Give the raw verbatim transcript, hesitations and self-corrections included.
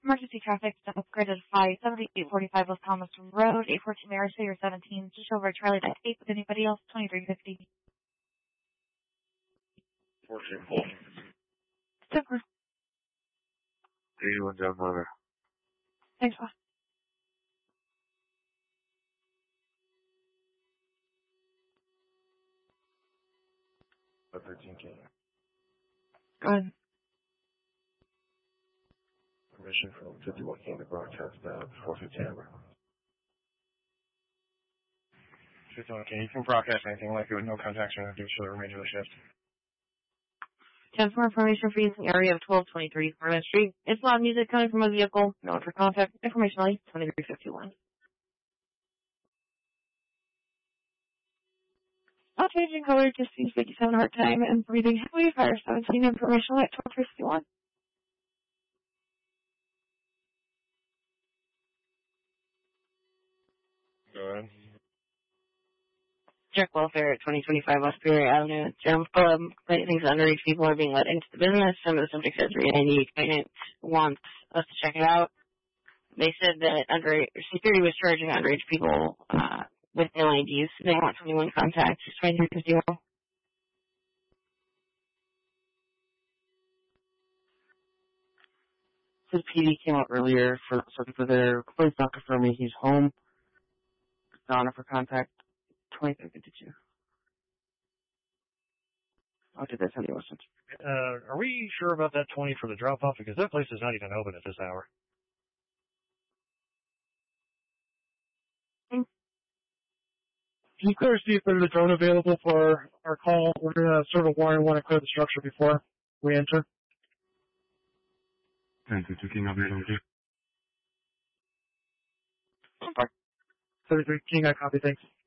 Emergency traffic stop upgraded flight seventy-eight forty-five West Thomas Road, eight fourteen Mary City or seventeen. Just over Charlie Deck eight with anybody else, twenty-three fifty. fourteen full. Super. eighty-one down mother. Thanks, boss. thirteen K. Go ahead. Permission from fifty-one King to broadcast down four fifty Amber. fifty-one King, you can broadcast anything like it with no contacts or anything for the remainder of the shift. ten for information for using area of twelve twenty-three Marvin Street. It's loud music coming from a vehicle. No one for contact. Information only twenty-three fifty-one. Not changing color, just seems like he's having a hard time and breathing heavily. Fire seventeen, information at twelve fifty-one. Go ahead. Check welfare at twenty twenty-five West Peoria Avenue. Germ Club. Things underage people are being let into the business. Some of the subjects says any client wants us to check it out. They said that underage security was charging underage people uh, with L I Ds. They want twenty-one contacts. twenty-three fifty-one. His P D came out earlier for the subject of their complaints not confirming he's home. Donna for contact twenty-three fifty-two. I'll do that Sunday wasn't. Uh, are we sure about that twenty for the drop-off? Because that place is not even open at this hour. Can you clear see if there's a drone available for our call? We're going to serve a warrant and want to clear the structure before we enter. ten fifty King, I'll be able to do. thirty-three King, I copy, thanks.